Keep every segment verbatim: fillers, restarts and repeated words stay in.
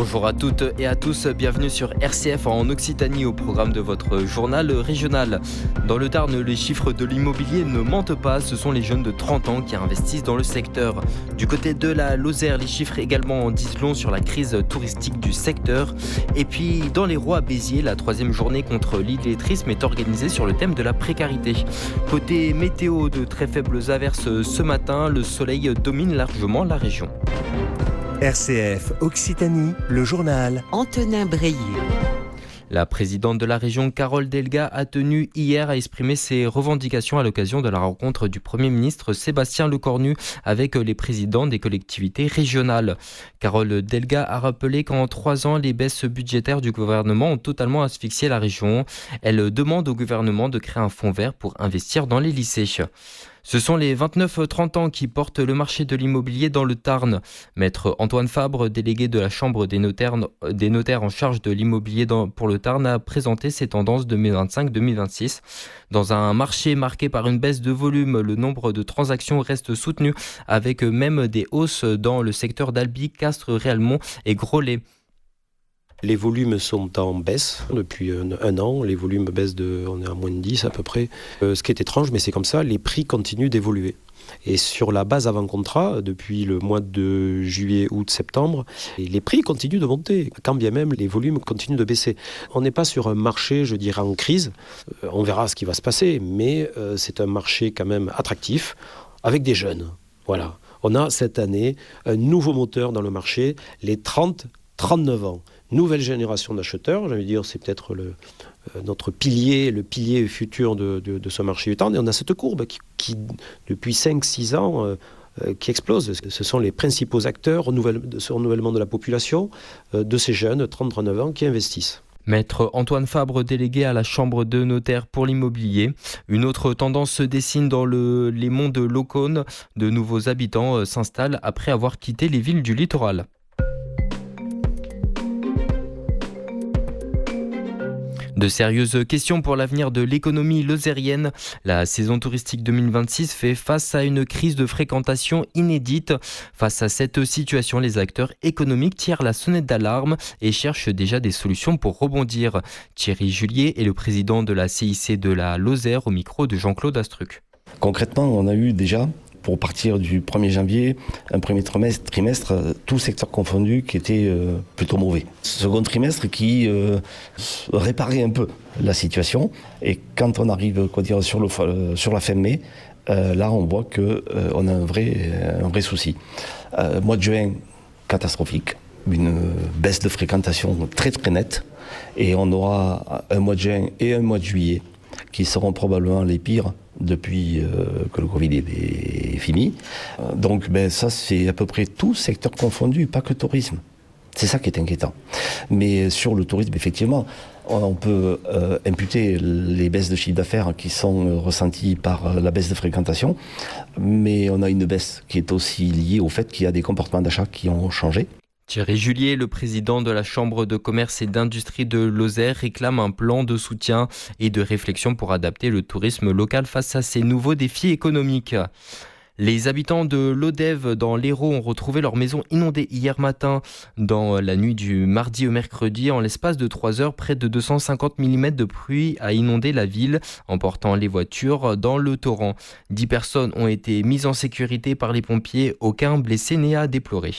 Bonjour à toutes et à tous, bienvenue sur R C F en Occitanie au programme de votre journal régional. Dans le Tarn, les chiffres de l'immobilier ne mentent pas, ce sont les jeunes de trente ans qui investissent dans le secteur. Du côté de la Lozère, les chiffres également en disent long sur la crise touristique du secteur. Et puis dans l'Hérault à Béziers, la troisième journée contre l'illettrisme est organisée sur le thème de la précarité. Côté météo, de très faibles averses ce matin, le soleil domine largement la région. R C F Occitanie, le journal. Antonin Breillet. La présidente de la région, Carole Delga, a tenu hier à exprimer ses revendications à l'occasion de la rencontre du Premier ministre Sébastien Lecornu avec les présidents des collectivités régionales. Carole Delga a rappelé qu'en trois ans, les baisses budgétaires du gouvernement ont totalement asphyxié la région. Elle demande au gouvernement de créer un fonds vert pour investir dans les lycées. Ce sont les vingt-neuf trente ans qui portent le marché de l'immobilier dans le Tarn. Maître Antoine Fabre, délégué de la Chambre des notaires, des notaires en charge de l'immobilier dans, pour le Tarn, a présenté ses tendances deux mille vingt-cinq deux mille vingt-six. Dans un marché marqué par une baisse de volume, le nombre de transactions reste soutenu, avec même des hausses dans le secteur d'Albi, Castres, Réalmont et Groslay. Les volumes sont en baisse depuis un, un an. Les volumes baissent de, on est à moins de dix à peu près. Euh, ce qui est étrange, mais c'est comme ça, les prix continuent d'évoluer. Et sur la base avant-contrat, depuis le mois de juillet, août, septembre, les prix continuent de monter, quand bien même les volumes continuent de baisser. On n'est pas sur un marché, je dirais, en crise. Euh, on verra ce qui va se passer, mais euh, c'est un marché quand même attractif, avec des jeunes. Voilà. On a cette année un nouveau moteur dans le marché, les trente trente-neuf ans. Nouvelle génération d'acheteurs, j'ai envie de dire, c'est peut-être le, euh, notre pilier, le pilier futur de, de, de ce marché du Tarn. Et on a cette courbe qui, qui depuis cinq six ans, euh, euh, qui explose. Ce sont les principaux acteurs renouvelle, de ce renouvellement de la population, euh, de ces jeunes, trente trente-neuf ans, qui investissent. Maître Antoine Fabre, délégué à la Chambre de notaires pour l'immobilier. Une autre tendance se dessine dans le, les monts de Locone. De nouveaux habitants euh, s'installent après avoir quitté les villes du littoral. De sérieuses questions pour l'avenir de l'économie lozérienne. La saison touristique deux mille vingt-six fait face à une crise de fréquentation inédite. Face à cette situation, les acteurs économiques tirent la sonnette d'alarme et cherchent déjà des solutions pour rebondir. Thierry Julier est le président de la C I C de la Lozère au micro de Jean-Claude Astruc. Concrètement, on a eu déjà, pour partir du premier janvier, un premier trimestre, trimestre tout secteur confondu, qui était euh, plutôt mauvais. Second trimestre qui euh, réparait un peu la situation. Et quand on arrive quoi dire, sur, le, sur la fin mai, euh, là on voit qu'on euh, a un vrai, un vrai souci. Euh, mois de juin, catastrophique. Une baisse de fréquentation très très nette. Et on aura un mois de juin et un mois de juillet qui seront probablement les pires depuis euh, que le Covid est fini. Euh, donc ben, ça, c'est à peu près tout secteur confondu, pas que tourisme. C'est ça qui est inquiétant. Mais sur le tourisme, effectivement, on peut euh, imputer les baisses de chiffre d'affaires qui sont euh, ressenties par la baisse de fréquentation, mais on a une baisse qui est aussi liée au fait qu'il y a des comportements d'achat qui ont changé. Thierry Julier, le président de la Chambre de commerce et d'industrie de Lozère, réclame un plan de soutien et de réflexion pour adapter le tourisme local face à ces nouveaux défis économiques. Les habitants de l'Odève dans l'Hérault ont retrouvé leur maison inondée hier matin. Dans la nuit du mardi au mercredi, en l'espace de trois heures, près de deux cent cinquante millimètres de pluie a inondé la ville, emportant les voitures dans le torrent. Dix personnes ont été mises en sécurité par les pompiers, aucun blessé n'est à déplorer.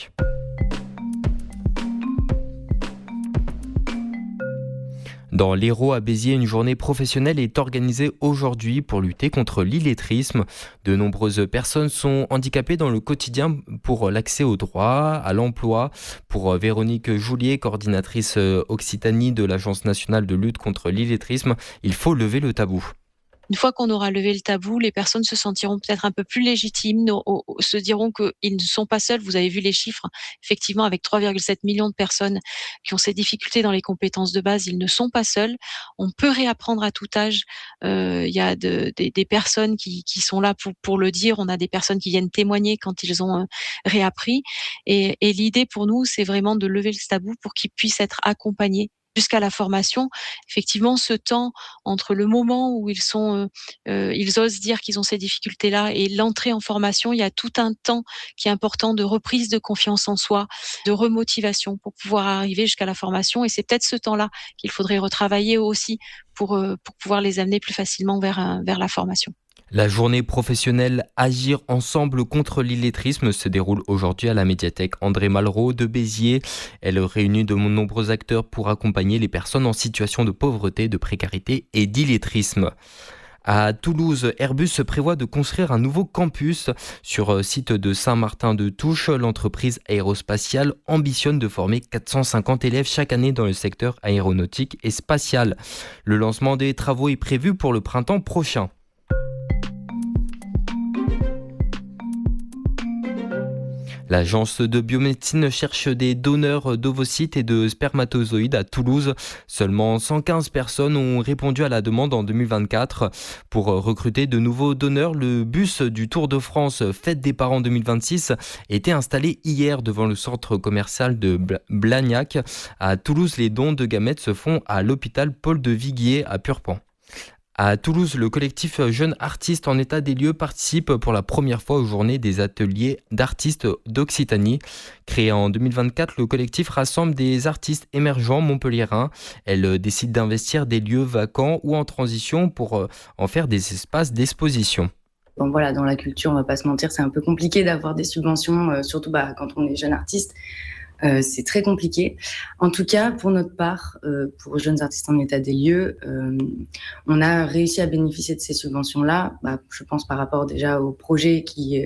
Dans l'Hérault à Béziers, une journée professionnelle est organisée aujourd'hui pour lutter contre l'illettrisme. De nombreuses personnes sont handicapées dans le quotidien pour l'accès au droit, à l'emploi. Pour Véronique Joulier, coordinatrice Occitanie de l'Agence nationale de lutte contre l'illettrisme, il faut lever le tabou. Une fois qu'on aura levé le tabou, les personnes se sentiront peut-être un peu plus légitimes, se diront qu'ils ne sont pas seuls. Vous avez vu les chiffres, effectivement, avec trois virgule sept millions de personnes qui ont ces difficultés dans les compétences de base, ils ne sont pas seuls. On peut réapprendre à tout âge. Euh, il y a de, des, des personnes qui, qui sont là pour, pour le dire. On a des personnes qui viennent témoigner quand ils ont euh, réappris. Et, et l'idée pour nous, c'est vraiment de lever le tabou pour qu'ils puissent être accompagnés jusqu'à la formation, effectivement, ce temps entre le moment où ils sont, heu heu, ils osent dire qu'ils ont ces difficultés-là et l'entrée en formation, il y a tout un temps qui est important de reprise de confiance en soi, de remotivation pour pouvoir arriver jusqu'à la formation et c'est peut-être ce temps-là qu'il faudrait retravailler aussi pour, heu, pour pouvoir les amener plus facilement vers, heu, vers la formation. La journée professionnelle Agir ensemble contre l'illettrisme se déroule aujourd'hui à la médiathèque André Malraux de Béziers. Elle réunit de nombreux acteurs pour accompagner les personnes en situation de pauvreté, de précarité et d'illettrisme. À Toulouse, Airbus prévoit de construire un nouveau campus sur le site de Saint-Martin-de-Touches. L'entreprise aérospatiale ambitionne de former quatre cent cinquante élèves chaque année dans le secteur aéronautique et spatial. Le lancement des travaux est prévu pour le printemps prochain. L'agence de biomédecine cherche des donneurs d'ovocytes et de spermatozoïdes à Toulouse. Seulement cent quinze personnes ont répondu à la demande en deux mille vingt-quatre. Pour recruter de nouveaux donneurs, le bus du Tour de France Fête des Parents deux mille vingt-six était installé hier devant le centre commercial de Blagnac. À Toulouse, les dons de gamètes se font à l'hôpital Paul de Viguier à Purpan. À Toulouse, le collectif Jeunes Artistes en état des lieux participe pour la première fois aux journées des ateliers d'artistes d'Occitanie. Créé en deux mille vingt-quatre, le collectif rassemble des artistes émergents montpelliérains. Elle décide d'investir des lieux vacants ou en transition pour en faire des espaces d'exposition. Bon, voilà, dans la culture, on va pas se mentir, c'est un peu compliqué d'avoir des subventions, euh, surtout bah, quand on est jeune artiste. Euh, c'est très compliqué. En tout cas, pour notre part, euh, pour Jeunes Artistes en état des lieux, euh, on a réussi à bénéficier de ces subventions-là. Bah, je pense par rapport déjà au projet qui, euh,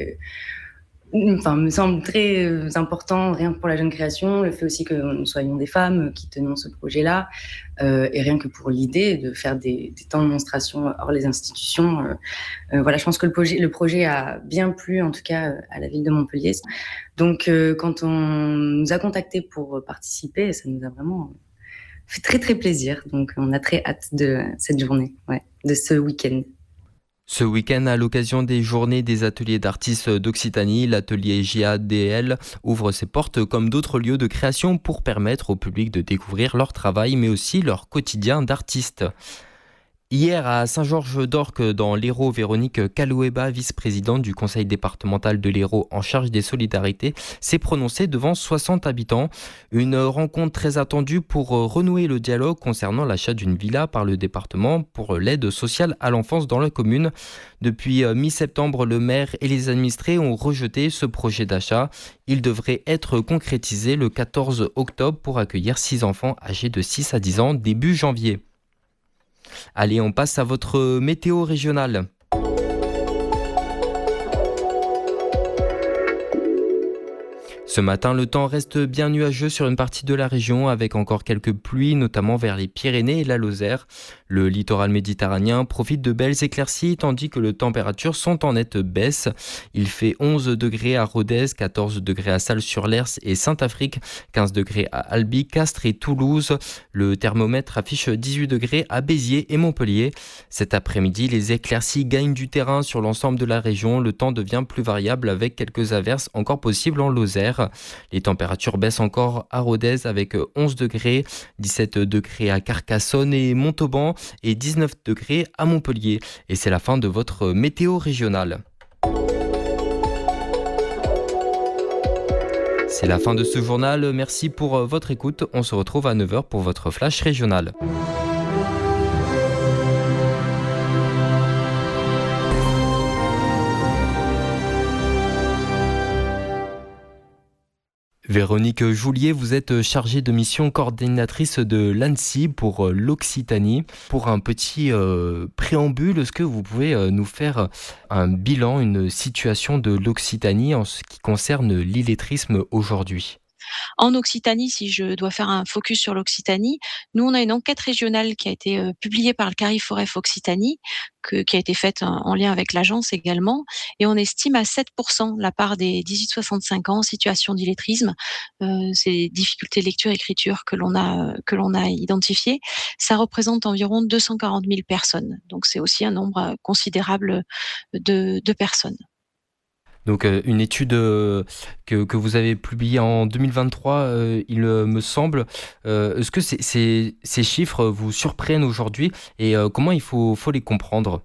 enfin, me semble très euh, important, rien que pour la jeune création, le fait aussi que nous soyons des femmes qui tenons ce projet-là, euh, et rien que pour l'idée de faire des, des temps de démonstration hors les institutions. Euh, euh, voilà, je pense que le projet, le projet a bien plu, en tout cas, à la ville de Montpellier. Donc, euh, quand on nous a contactés pour participer, ça nous a vraiment fait très, très plaisir. Donc, on a très hâte de cette journée, ouais, de ce week-end. Ce week-end, à l'occasion des journées des ateliers d'artistes d'Occitanie, l'atelier J A D L ouvre ses portes comme d'autres lieux de création pour permettre au public de découvrir leur travail, mais aussi leur quotidien d'artiste. Hier, à Saint-Georges-d'Orc, dans l'Hérault, Véronique Kaloueba, vice-présidente du conseil départemental de l'Hérault en charge des solidarités, s'est prononcée devant soixante habitants. Une rencontre très attendue pour renouer le dialogue concernant l'achat d'une villa par le département pour l'aide sociale à l'enfance dans la commune. Depuis mi-septembre, le maire et les administrés ont rejeté ce projet d'achat. Il devrait être concrétisé le quatorze octobre pour accueillir six enfants âgés de six à dix ans début janvier. Allez, on passe à votre météo régionale. Ce matin, le temps reste bien nuageux sur une partie de la région avec encore quelques pluies, notamment vers les Pyrénées et la Lozère. Le littoral méditerranéen profite de belles éclaircies tandis que les températures sont en nette baisse. Il fait onze degrés à Rodez, quatorze degrés à Salles-sur-Lers et Saint-Affrique, quinze degrés à Albi, Castres et Toulouse. Le thermomètre affiche dix-huit degrés à Béziers et Montpellier. Cet après-midi, les éclaircies gagnent du terrain sur l'ensemble de la région. Le temps devient plus variable avec quelques averses encore possibles en Lozère. Les températures baissent encore à Rodez avec onze degrés, dix-sept degrés à Carcassonne et Montauban et dix-neuf degrés à Montpellier. Et c'est la fin de votre météo régionale. C'est la fin de ce journal. Merci pour votre écoute. On se retrouve à neuf heures pour votre flash régional. Véronique Joulier, vous êtes chargée de mission coordinatrice de l'A N S I pour l'Occitanie. Pour un petit euh, préambule, est-ce que vous pouvez euh, nous faire un bilan, une situation de l'Occitanie en ce qui concerne l'illettrisme aujourd'hui ? En Occitanie, si je dois faire un focus sur l'Occitanie, nous, on a une enquête régionale qui a été euh, publiée par le Cariforef Occitanie, que, qui a été faite en, en lien avec l'agence également, et on estime à sept pour cent la part des dix-huit soixante-cinq ans en situation d'illettrisme. Euh, ces difficultés de lecture-écriture que l'on a que l'on a identifiées, ça représente environ deux cent quarante mille personnes. Donc c'est aussi un nombre considérable de, de personnes. Donc euh, une étude euh, que, que vous avez publiée en deux mille vingt-trois, euh, il euh, me semble. Euh, est-ce que ces, ces, ces chiffres vous surprennent aujourd'hui et euh, comment il faut, faut les comprendre?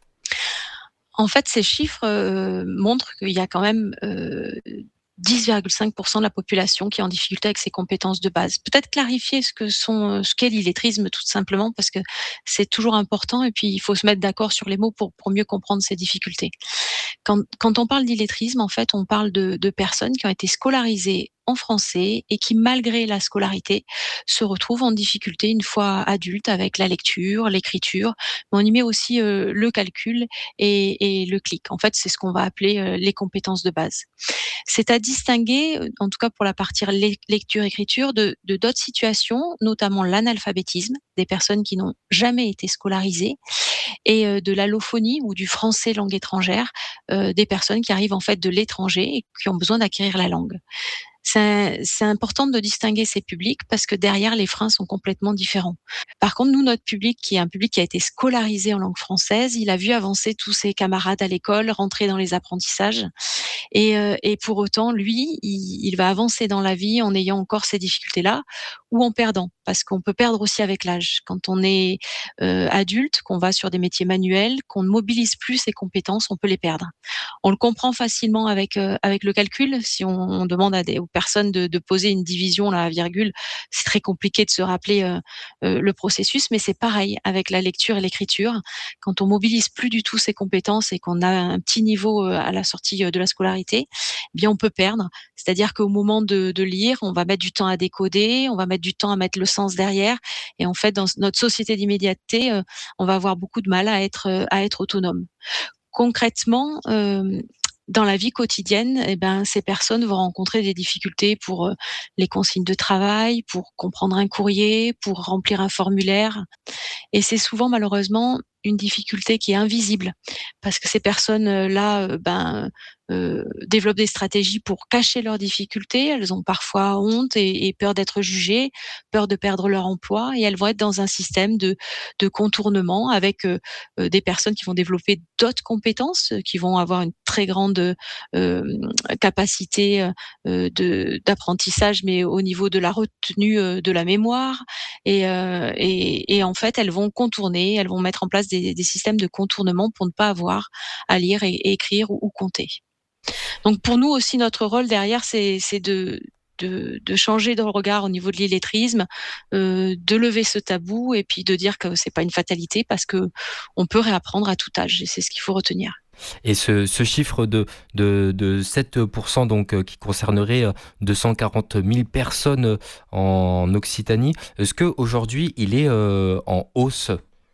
En fait, ces chiffres euh, montrent qu'il y a quand même euh, dix virgule cinq pour cent de la population qui est en difficulté avec ses compétences de base. Peut-être clarifier ce que sont, ce qu'est l'illettrisme tout simplement parce que c'est toujours important et puis il faut se mettre d'accord sur les mots pour, pour mieux comprendre ces difficultés. Quand, quand on parle d'illettrisme, en fait, on parle de, de personnes qui ont été scolarisées en français et qui, malgré la scolarité, se retrouvent en difficulté une fois adultes avec la lecture, l'écriture, mais on y met aussi euh, le calcul et, et le clic. En fait, c'est ce qu'on va appeler euh, les compétences de base. C'est à distinguer, euh, en tout cas pour la partie le- lecture-écriture, de de d'autres situations, notamment l'analphabétisme, des personnes qui n'ont jamais été scolarisées, et euh, de l'allophonie ou du français langue étrangère, euh, des personnes qui arrivent en fait de l'étranger et qui ont besoin d'acquérir la langue. C'est c'est important de distinguer ces publics parce que derrière, les freins sont complètement différents. Par contre, nous, notre public, qui est un public qui a été scolarisé en langue française, il a vu avancer tous ses camarades à l'école, rentrer dans les apprentissages. Et, euh, et pour autant, lui, il, il va avancer dans la vie en ayant encore ces difficultés-là ou en perdant, parce qu'on peut perdre aussi avec l'âge. Quand on est euh, adulte, qu'on va sur des métiers manuels, qu'on ne mobilise plus ses compétences, on peut les perdre. On le comprend facilement avec euh, avec le calcul. Si on, on demande à des aux personnes de, de poser une division là à virgule, c'est très compliqué de se rappeler euh, euh, le processus. Mais c'est pareil avec la lecture et l'écriture. Quand on mobilise plus du tout ses compétences et qu'on a un petit niveau euh, à la sortie euh, de la scolarité, eh bien on peut perdre. C'est-à-dire qu'au moment de, de lire, on va mettre du temps à décoder, on va mettre du temps à mettre le sens derrière. Et en fait, dans notre société d'immédiateté, euh, on va avoir beaucoup de mal à être euh, à être autonome. Concrètement, euh, dans la vie quotidienne, eh ben, ces personnes vont rencontrer des difficultés pour euh, les consignes de travail, pour comprendre un courrier, pour remplir un formulaire. Et c'est souvent malheureusement une difficulté qui est invisible parce que ces personnes-là, euh, ben, euh, développent des stratégies pour cacher leurs difficultés. Elles ont parfois honte et, et peur d'être jugées, peur de perdre leur emploi, et elles vont être dans un système de, de contournement avec euh, euh, des personnes qui vont développer d'autres compétences, euh, qui vont avoir une très grande euh, capacité euh, de, d'apprentissage, mais au niveau de la retenue euh, de la mémoire. Et, euh, et, et en fait, elles vont contourner, elles vont mettre en place des, des systèmes de contournement pour ne pas avoir à lire et, et écrire ou, ou compter. Donc pour nous aussi, notre rôle derrière, c'est, c'est de, de, de changer de regard au niveau de l'illettrisme, euh, de lever ce tabou et puis de dire que c'est pas une fatalité parce que on peut réapprendre à tout âge et c'est ce qu'il faut retenir. Et ce, ce chiffre de, de, de sept pour cent donc, euh, qui concernerait euh, deux cent quarante mille personnes euh, en Occitanie, est-ce qu'aujourd'hui il est euh, en hausse?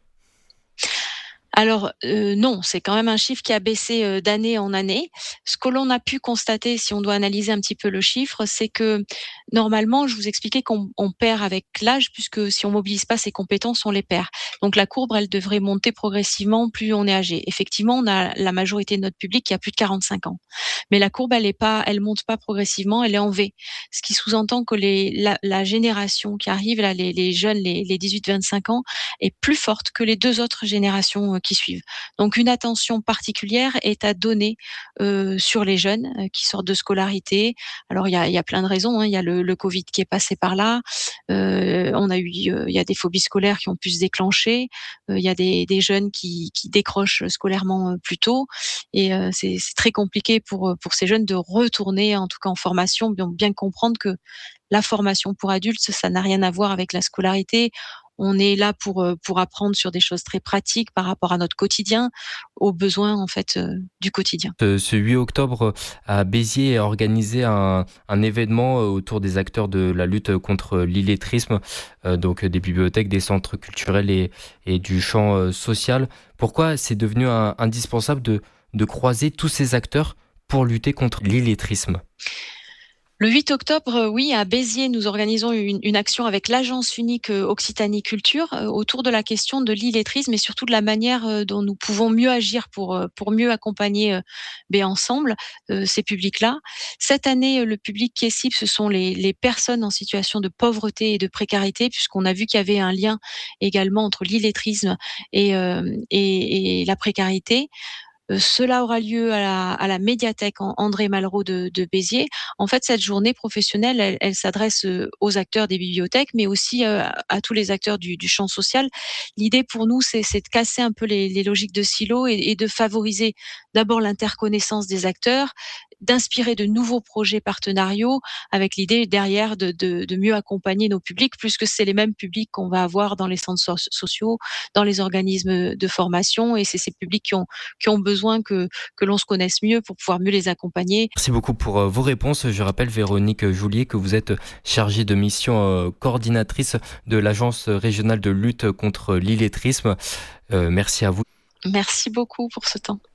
Alors euh, non, c'est quand même un chiffre qui a baissé euh, d'année en année. Ce que l'on a pu constater, si on doit analyser un petit peu le chiffre, c'est que normalement, je vous expliquais qu'on on perd avec l'âge, puisque si on mobilise pas ses compétences, on les perd. Donc la courbe, elle devrait monter progressivement plus on est âgé. Effectivement, on a la majorité de notre public qui a plus de quarante-cinq ans, mais la courbe, elle est pas, elle monte pas progressivement, elle est en V, ce qui sous-entend que les, la, la génération qui arrive là, les, les jeunes, les, les dix-huit vingt-cinq ans, est plus forte que les deux autres générations euh, qui suivent. Donc une attention particulière est à donner euh, sur les jeunes euh, qui sortent de scolarité. Alors il y a, il y a plein de raisons, hein. Il y a le, le Covid qui est passé par là. Euh, on a eu, euh, il y a des phobies scolaires qui ont pu se déclencher. Euh, il y a des, des jeunes qui, qui décrochent scolairement euh, plus tôt. Et euh, c'est, c'est très compliqué pour pour ces jeunes de retourner, en tout cas en formation, bien, bien comprendre que la formation pour adultes, ça n'a rien à voir avec la scolarité. On est là pour, euh, pour apprendre sur des choses très pratiques par rapport à notre quotidien, aux besoins en fait euh, du quotidien. Ce, ce huit octobre, à Béziers, est organisé un, un événement autour des acteurs de la lutte contre l'illettrisme, euh, donc des bibliothèques, des centres culturels et, et du champ euh, social. Pourquoi c'est devenu un, indispensable de, de croiser tous ces acteurs pour lutter contre l'illettrisme? Le huit octobre, euh, oui, à Béziers, nous organisons une, une action avec l'Agence unique euh, Occitanie Culture euh, autour de la question de l'illettrisme et surtout de la manière euh, dont nous pouvons mieux agir pour, euh, pour mieux accompagner euh, B ensemble euh, ces publics-là. Cette année, euh, le public qui est cible, ce sont les, les personnes en situation de pauvreté et de précarité, puisqu'on a vu qu'il y avait un lien également entre l'illettrisme et, euh, et, et la précarité. Euh, cela aura lieu à la, à la médiathèque André Malraux de, de Béziers. En fait, cette journée professionnelle, elle, elle s'adresse aux acteurs des bibliothèques, mais aussi euh, à tous les acteurs du, du champ social. L'idée pour nous, c'est, c'est de casser un peu les, les logiques de silos et, et de favoriser d'abord l'interconnaissance des acteurs, d'inspirer de nouveaux projets partenariaux avec l'idée derrière de, de, de mieux accompagner nos publics, puisque c'est les mêmes publics qu'on va avoir dans les centres so- sociaux, dans les organismes de formation, et c'est ces publics qui ont, qui ont besoin que, que l'on se connaisse mieux pour pouvoir mieux les accompagner. Merci beaucoup pour euh, vos réponses. Je rappelle, Véronique Joulier, que vous êtes chargée de mission euh, coordinatrice de l'Agence régionale de lutte contre l'illettrisme. Euh, merci à vous. Merci beaucoup pour ce temps.